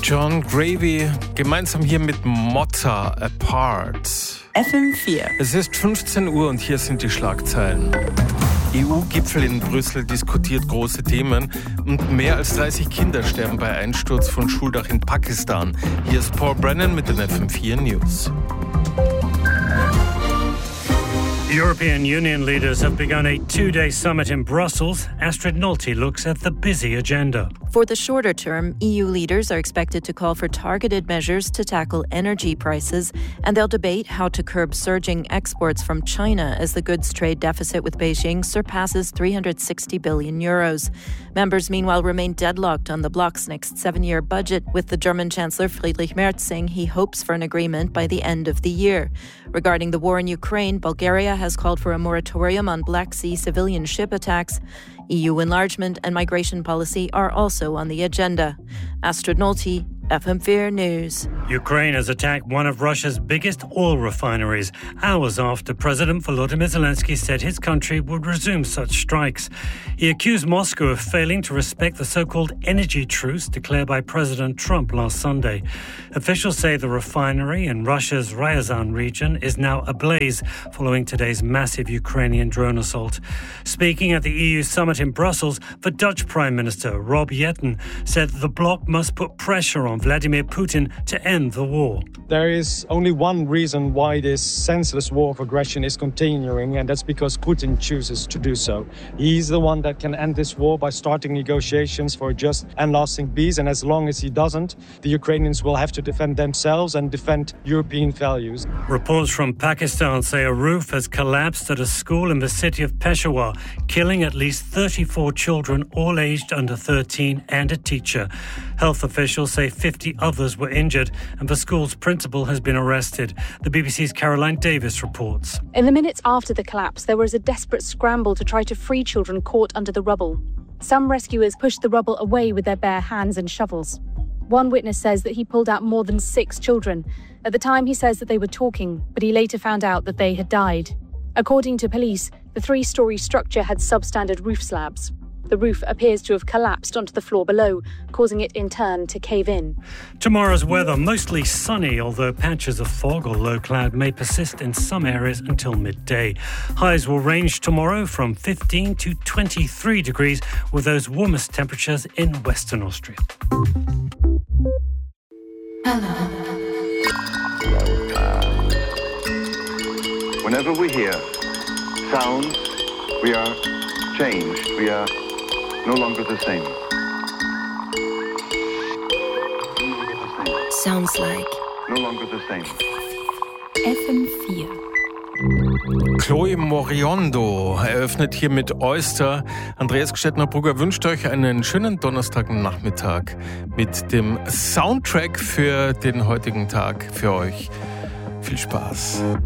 John Gravy, gemeinsam hier mit Motta Apart. FM4. Es ist 15 Uhr und hier sind die Schlagzeilen. EU-Gipfel in Brüssel diskutiert große Themen und mehr als 30 Kinder sterben bei Einsturz von Schuldach in Pakistan. Hier ist Paul Brennan mit den FM4 News. European Union leaders have begun a two-day summit in Brussels. Astrid Nolte looks at the busy agenda. For the shorter term, EU leaders are expected to call for targeted measures to tackle energy prices, and they'll debate how to curb surging exports from China as the goods trade deficit with Beijing surpasses €360 billion. Members, meanwhile, remain deadlocked on the bloc's next 7-year budget, with the German Chancellor Friedrich Merz saying he hopes for an agreement by the end of the year. Regarding the war in Ukraine, Bulgaria has called for a moratorium on Black Sea civilian ship attacks. EU enlargement and migration policy are also on the agenda. Astrid Nolte, FM4 News. Ukraine has attacked one of Russia's biggest oil refineries, hours after President Volodymyr Zelensky said his country would resume such strikes. He accused Moscow of failing to respect the so-called energy truce declared by President Trump last Sunday. Officials say the refinery in Russia's Ryazan region is now ablaze following today's massive Ukrainian drone assault. Speaking at the EU summit in Brussels, the Dutch Prime Minister Rob Jetten said the bloc must put pressure on Vladimir Putin to end the war. There is only one reason why this senseless war of aggression is continuing, and that's because Putin chooses to do so. He's the one that can end this war by starting negotiations for a just and lasting peace, and as long as he doesn't, the Ukrainians will have to defend themselves and defend European values. Reports from Pakistan say a roof has collapsed at a school in the city of Peshawar, killing at least 34 children, all aged under 13, and a teacher. Health officials say 50 others were injured and the school's principal has been arrested. The BBC's Caroline Davis reports. In the minutes after the collapse, there was a desperate scramble to try to free children caught under the rubble. Some rescuers pushed the rubble away with their bare hands and shovels. One witness says that he pulled out more than 6 children. At the time, he says that they were talking, but he later found out that they had died. According to police, the 3-storey structure had substandard roof slabs. The roof appears to have collapsed onto the floor below, causing it in turn to cave in. Tomorrow's weather, mostly sunny, although patches of fog or low cloud may persist in some areas until midday. Highs will range tomorrow from 15 to 23 degrees, with those warmest temperatures in Western Austria. Whenever we hear sounds, we are changed. We are no longer the same. Sounds like No longer the same. FM4. Chloe Moriondo eröffnet hier mit Oyster. Andreas Gstettner-Brugger wünscht euch einen schönen Donnerstagnachmittag mit dem Soundtrack für den heutigen Tag für euch. Viel Spaß.